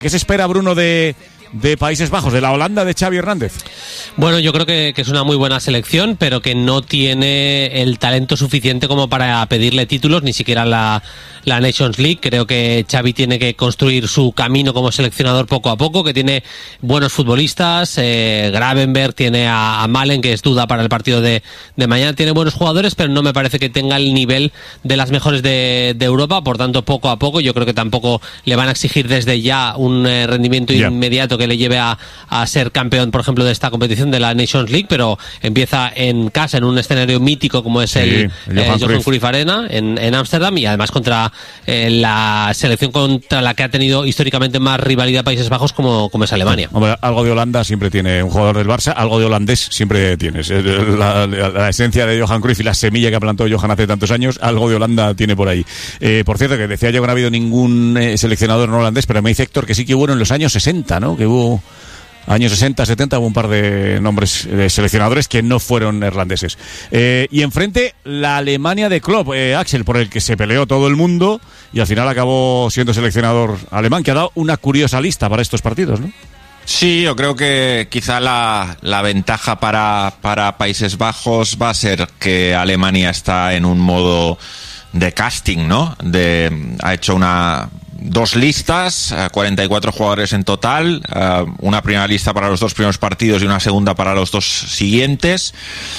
¿Qué se espera, Bruno, de Países Bajos, de la Holanda de Xavi Hernández? Bueno, yo creo que es una muy buena selección, pero que no tiene el talento suficiente como para pedirle títulos, ni siquiera la Nations League. Creo que Xavi tiene que construir su camino como seleccionador poco a poco, que tiene buenos futbolistas, Gravenberch, tiene a Malen, que es duda para el partido de mañana, tiene buenos jugadores, pero no me parece que tenga el nivel de las mejores de Europa. Por tanto, poco a poco, yo creo que tampoco le van a exigir desde ya un rendimiento inmediato que le lleve a ser campeón, por ejemplo, de esta competición de la Nations League, pero empieza en casa, en un escenario mítico como es el Johan Cruyff Arena en Ámsterdam, y además contra la selección contra la que ha tenido históricamente más rivalidad Países Bajos como es Alemania. Hombre, algo de Holanda siempre tiene un jugador del Barça, algo de holandés siempre tienes. La esencia de Johan Cruyff y la semilla que plantó Johan hace tantos años, algo de Holanda tiene por ahí. Por cierto, que decía yo que no ha habido ningún seleccionador no holandés, pero me dice Héctor que sí que hubo en los años 60, ¿no? Que hubo años 60, 70, hubo un par de nombres de seleccionadores que no fueron neerlandeses. Y enfrente, la Alemania de Klopp, Axel, por el que se peleó todo el mundo y al final acabó siendo seleccionador alemán, que ha dado una curiosa lista para estos partidos, ¿no? Sí, yo creo que quizá la ventaja para Países Bajos va a ser que Alemania está en un modo de casting, ¿no? Ha hecho dos listas, 44 jugadores en total, una primera lista para los dos primeros partidos y una segunda para los dos siguientes,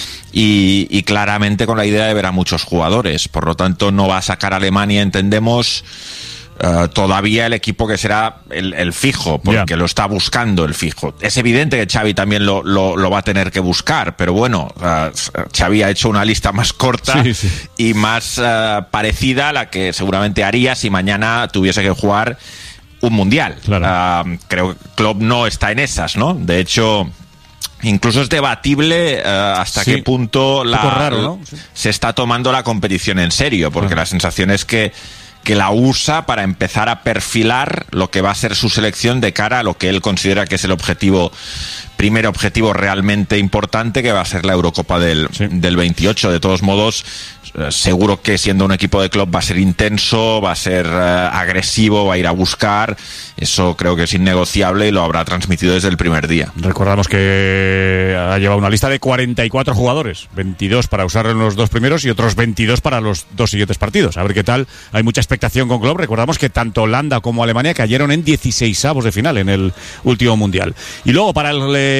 y claramente con la idea de ver a muchos jugadores. Por lo tanto, no va a sacar a Alemania, entendemos, todavía el equipo que será el fijo, porque lo está buscando el fijo. Es evidente que Xavi también lo va a tener que buscar, pero bueno, Xavi ha hecho una lista más corta y más parecida a la que seguramente haría si mañana tuviese que jugar un mundial. Claro. Creo que Klopp no está en esas, ¿no? De hecho, incluso es debatible hasta qué punto se está tomando la competición en serio, porque la sensación es que la usa para empezar a perfilar lo que va a ser su selección de cara a lo que él considera que es el primer objetivo realmente importante, que va a ser la Eurocopa del 28. De todos modos, seguro que siendo un equipo de club va a ser intenso, va a ser agresivo, va a ir a buscar. Eso creo que es innegociable y lo habrá transmitido desde el primer día. Recordamos que ha llevado una lista de 44 jugadores, 22 para usar en los dos primeros y otros 22 para los dos siguientes partidos. A ver qué tal. Hay mucha expectación con Klopp. Recordamos que tanto Holanda como Alemania cayeron en 16avos de final en el último mundial. Y luego para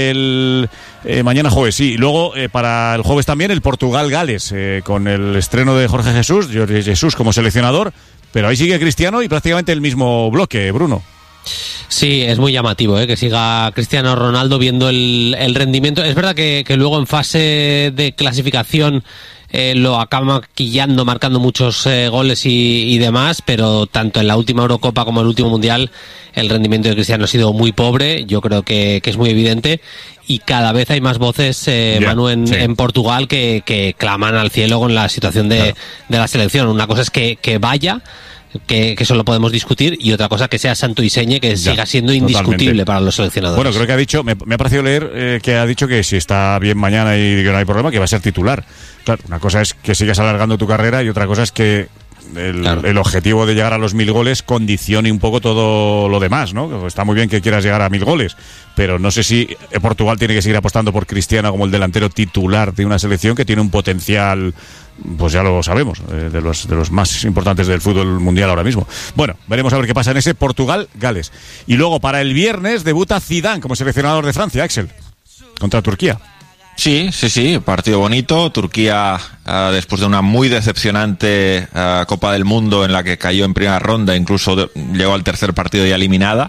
el mañana jueves, sí. Y luego para el jueves también el Portugal-Gales, con el estreno de Jorge Jesús como seleccionador. Pero ahí sigue Cristiano y prácticamente el mismo bloque, Bruno. Sí, es muy llamativo que siga Cristiano Ronaldo viendo el rendimiento. Es verdad que luego en fase de clasificación lo acaba maquillando, marcando muchos goles y demás, pero tanto en la última Eurocopa como en el último Mundial el rendimiento de Cristiano ha sido muy pobre. Yo creo que es muy evidente, y cada vez hay más voces, Manu, en Portugal que claman al cielo con la situación de la selección. Una cosa es que vaya, que eso lo podemos discutir, y otra cosa que sea santo y señe, que siga siendo indiscutible totalmente para los seleccionadores. Bueno, creo que ha dicho, me ha parecido leer que ha dicho que si está bien mañana y que no hay problema, que va a ser titular. Claro, una cosa es que sigas alargando tu carrera y otra cosa es que el objetivo de llegar a los 1000 goles condicione un poco todo lo demás, ¿no? Está muy bien que quieras llegar a 1000 goles, pero no sé si Portugal tiene que seguir apostando por Cristiano como el delantero titular de una selección que tiene un potencial, pues ya lo sabemos, de los más importantes del fútbol mundial ahora mismo. Bueno, veremos a ver qué pasa en ese Portugal-Gales. Y luego para el viernes debuta Zidane como seleccionador de Francia, Axel, contra Turquía. Sí, partido bonito. Turquía, después de una muy decepcionante Copa del Mundo en la que cayó en primera ronda, incluso llegó al tercer partido ya eliminada.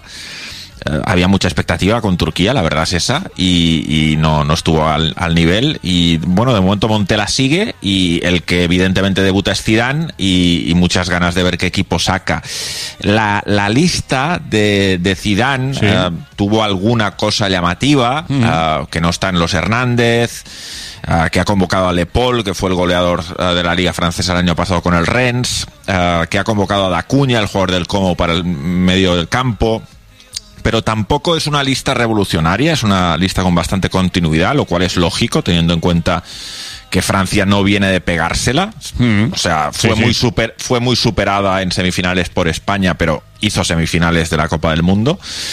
Había mucha expectativa con Turquía, la verdad es esa, y no estuvo al nivel. Y bueno, de momento Montella sigue, y el que evidentemente debuta es Zidane, y muchas ganas de ver qué equipo saca. La lista de Zidane tuvo alguna cosa llamativa, que no están los Hernández, que ha convocado a Le Paul, que fue el goleador de la Liga Francesa el año pasado con el Rennes, que ha convocado a Dacuña, el jugador del Como, para el medio del campo. pero tampoco es una lista revolucionaria, es una lista con bastante continuidad, lo cual es lógico teniendo en cuenta que Francia no viene de pegársela. O sea, fue muy superada en semifinales por España, pero hizo semifinales de la Copa del Mundo.